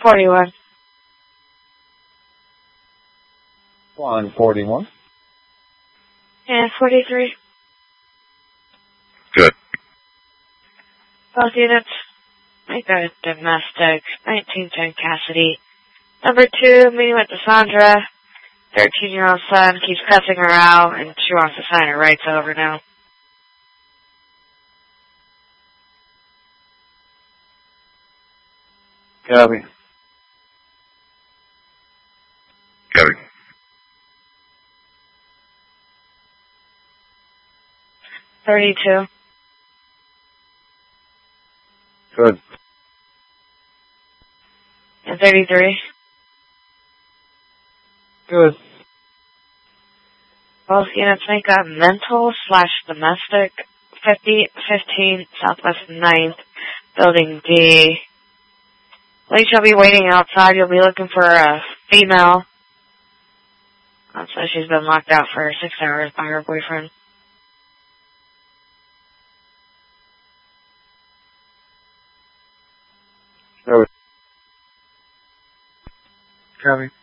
41. 141. And 43. Good. Both units, make a domestic, 1910 Cassidy. Number 2, meeting with Cassandra. 13-year-old son keeps cussing her out, and she wants to sign her rights over now. Copy. Copy. $32. Good. And 33. Good. Both units make a mental/domestic, 5015 Southwest 9th, Building D. Police shall be waiting outside. You'll be looking for a female. So she's been locked out for 6 hours by her boyfriend. Copy. Copy.